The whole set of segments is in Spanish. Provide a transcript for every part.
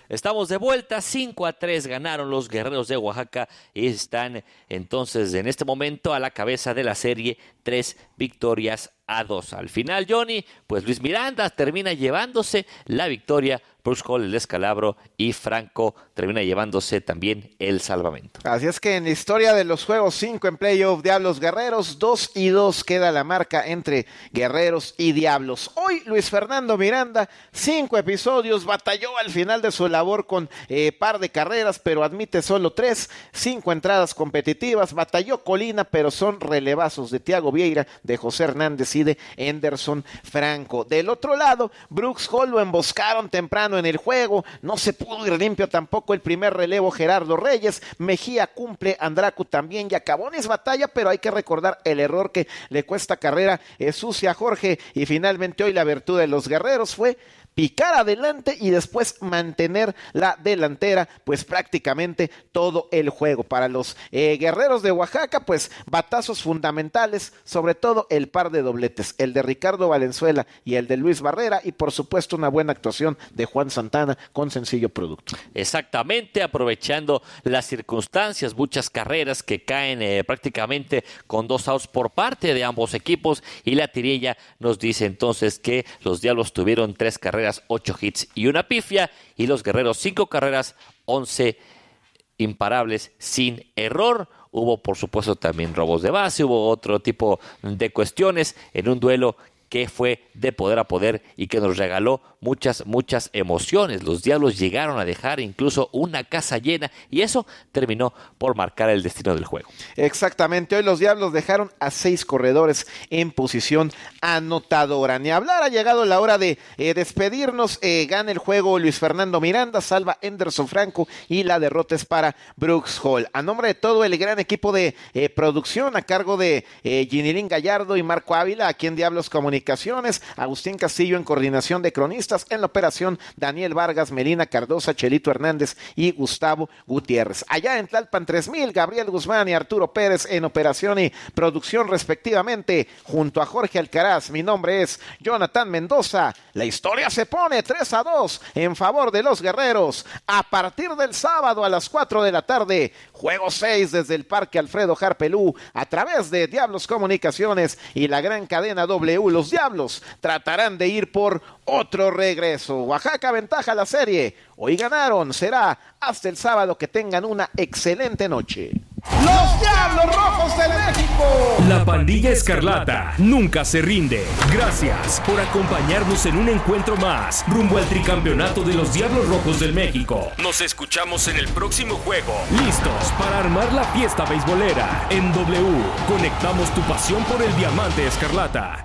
estamos de vuelta. 5-3 ganaron los Guerreros de Oaxaca y están entonces en este momento a la cabeza de la serie, 3 victorias a 2. Al final, Johnny, pues Luis Miranda termina llevándose la victoria, Brooks Hall el descalabro y Franco termina llevándose también el salvamento. Así es que en la historia de los juegos 5 en playoff, Diablos Guerreros, 2-2 queda la marca entre Guerreros y Diablos. Hoy Luis Fernando Miranda, 5 episodios, batalló al final de su labor con par de carreras, pero admite solo 3, 5 entradas competitivas, batalló Colina, pero son relevazos de Thiago Vieira, de José Hernández y de Henderson Franco. Del otro lado, Brooks Hall lo emboscaron temprano en el juego, no se pudo ir limpio tampoco el primer relevo Gerardo Reyes, Mejía cumple, Andracu también, y Acabonis batalla, pero hay que recordar el error que le cuesta carrera sucia a Jorge, y finalmente hoy la virtud de los Guerreros fue picar adelante y después mantener la delantera, pues prácticamente todo el juego. Para los Guerreros de Oaxaca, pues batazos fundamentales, sobre todo el par de dobletes, el de Ricardo Valenzuela y el de Luis Barrera, y por supuesto una buena actuación de Juan Santana con sencillo producto. Exactamente, aprovechando las circunstancias, muchas carreras que caen prácticamente con 2 outs por parte de ambos equipos, y la tirilla nos dice entonces que los Diablos tuvieron 3 carreras, 8 hits y una pifia, y los Guerreros 5 carreras, 11 imparables sin error. Hubo por supuesto también robos de base, hubo otro tipo de cuestiones en un duelo que fue de poder a poder y que nos regaló muchas emociones. Los Diablos llegaron a dejar incluso una casa llena, y eso terminó por marcar el destino del juego. Exactamente, hoy los Diablos dejaron a 6 corredores en posición anotadora. Ni hablar, ha llegado la hora de despedirnos. Gana el juego Luis Fernando Miranda, salva Henderson Franco, y la derrota es para Brooks Hall. A nombre de todo el gran equipo de producción a cargo de Ginilín Gallardo y Marco Ávila, aquí en Diablos Comunicaciones, Agustín Castillo en coordinación de cronistas, en la operación Daniel Vargas, Melina Cardosa, Chelito Hernández y Gustavo Gutiérrez. Allá en Tlalpan 3000, Gabriel Guzmán y Arturo Pérez en operación y producción respectivamente, junto a Jorge Alcaraz. Mi nombre es Jonathan Mendoza. La historia se pone 3-2 en favor de los Guerreros. A partir del sábado a las 4 de la tarde, juego 6 desde el Parque Alfredo Harpelú, a través de Diablos Comunicaciones y la gran cadena W. Los Diablos tratarán de ir por otro regreso. Oaxaca ventaja la serie. Hoy ganaron. Será hasta el sábado. Que tengan una excelente noche. ¡Los Diablos Rojos de México! La pandilla escarlata nunca se rinde. Gracias por acompañarnos en un encuentro más rumbo al tricampeonato de los Diablos Rojos del México. Nos escuchamos en el próximo juego. Listos para armar la fiesta beisbolera. En W, conectamos tu pasión por el diamante escarlata.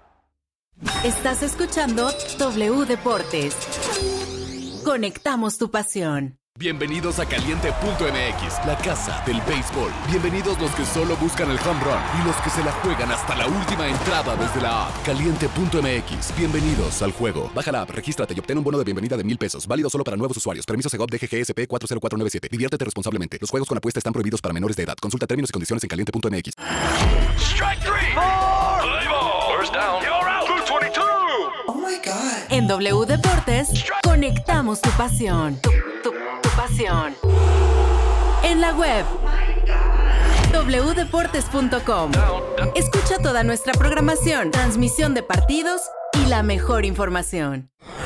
Estás escuchando W Deportes. Conectamos tu pasión. Bienvenidos a Caliente.mx, la casa del béisbol. Bienvenidos los que solo buscan el home run y los que se la juegan hasta la última entrada desde la app. Caliente.mx, bienvenidos al juego. Baja la app, regístrate y obtén un bono de bienvenida de $1,000. Válido solo para nuevos usuarios. Permiso Segov DGGSP 40497. Diviértete responsablemente. Los juegos con apuesta están prohibidos para menores de edad. Consulta términos y condiciones en Caliente.mx. Strike 3. First down. You're out. 222. Oh my God. En W Deportes, conectamos tu pasión. Tu pasión. En la web wdeportes.com. Escucha toda nuestra programación, transmisión de partidos y la mejor información.